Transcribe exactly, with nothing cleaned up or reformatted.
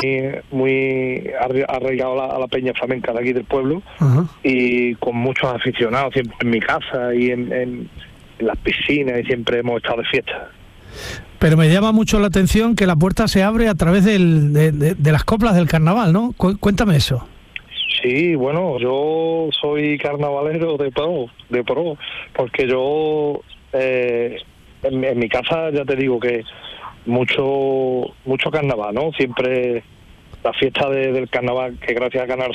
muy muy arraigado a la, a la peña flamenca de aquí del pueblo. Uh-huh. Y con muchos aficionados, siempre en mi casa y en, en, en las piscinas, y siempre hemos estado de fiesta. Pero me llama mucho la atención que la puerta se abre a través del, de, de, de las coplas del carnaval, ¿no? Cu- cuéntame eso. Sí, bueno, yo soy carnavalero de pro, de pro, porque yo eh, en, en mi casa ya te digo que mucho mucho carnaval, ¿no? Siempre la fiesta de, del carnaval, que gracias a Canal